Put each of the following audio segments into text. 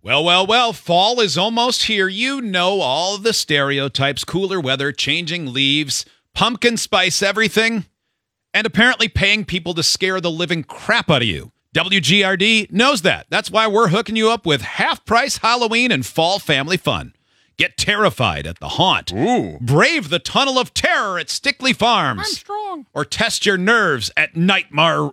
Well, fall is almost here. You know all the stereotypes, cooler weather, changing leaves, pumpkin spice everything, and apparently paying people to scare the living crap out of you. WGRD knows that. That's why we're hooking you up with half-price Halloween and fall family fun. Get terrified at the Haunt. Ooh. Brave the Tunnel of Terror at Stickley Farms. I'm strong. Or test your nerves at Nightmare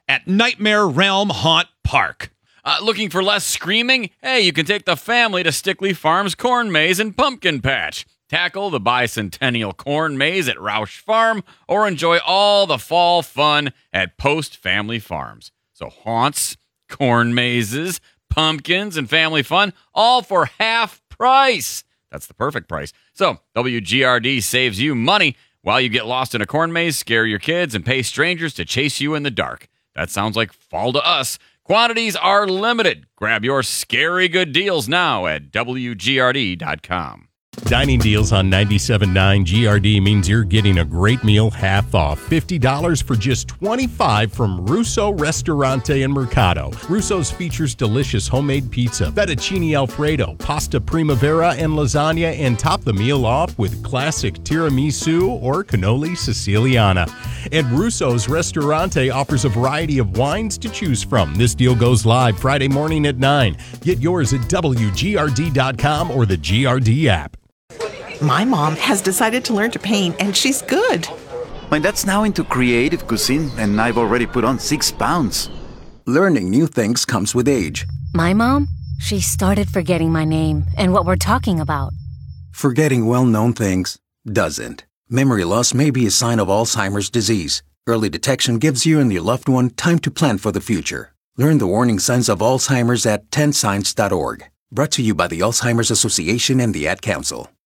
Realm Haunt Park. Looking for less screaming? Hey, you can take the family to Stickley Farms Corn Maze and Pumpkin Patch. Tackle the bicentennial corn maze at Roush Farm, or enjoy all the fall fun at Post Family Farms. So haunts, corn mazes, pumpkins, and family fun, all for half price. That's the perfect price. So WGRD saves you money while you get lost in a corn maze, scare your kids, and pay strangers to chase you in the dark. That sounds like fall to us. Quantities are limited. Grab your scary good deals now at WGRD.com. Dining deals on 97.9 GRD means you're getting a great meal half off. $50 for just $25 from Russo Ristorante in Mercado. Russo's features delicious homemade pizza, fettuccine alfredo, pasta primavera, and lasagna, and top the meal off with classic tiramisu or cannoli siciliana. And Russo's Ristorante offers a variety of wines to choose from. This deal goes live Friday morning at 9. Get yours at WGRD.com or the GRD app. My mom has decided to learn to paint, and she's good. My dad's now into creative cuisine, and I've already put on 6 pounds. Learning new things comes with age. My mom, she started forgetting my name and what we're talking about. Forgetting well-known things doesn't. Memory loss may be a sign of Alzheimer's disease. Early detection gives you and your loved one time to plan for the future. Learn the warning signs of Alzheimer's at 10signs.org. Brought to you by the Alzheimer's Association and the Ad Council.